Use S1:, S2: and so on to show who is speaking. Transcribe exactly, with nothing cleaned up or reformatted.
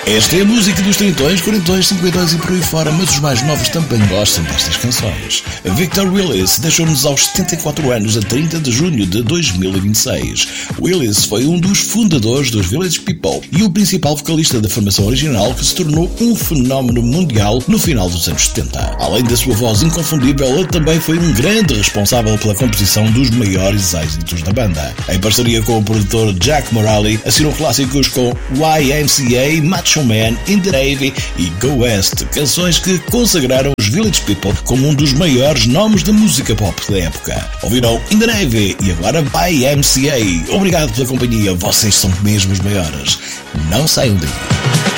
S1: Esta é a música dos trintões, quarentões, cinquentões e por aí fora, mas os mais novos também gostam destas canções. Victor Willis deixou-nos aos setenta e quatro anos a trinta de junho de dois mil e vinte e seis. Willis foi um dos fundadores dos Village People e o principal vocalista da formação original, que se tornou um fenómeno mundial no final dos anos setenta. Além da sua voz inconfundível, ele também foi um grande responsável pela composição dos maiores êxitos da banda. Em parceria com o produtor Jack Morali, assinou clássicos com Y M C A, Macho Man, In The Navy e Go West, canções que consagraram os Village People como um dos maiores nomes da música pop da época. Ouviram In The Navy e agora Y M C A. Obrigado pela companhia, vocês são mesmo os maiores. Não saiam daí.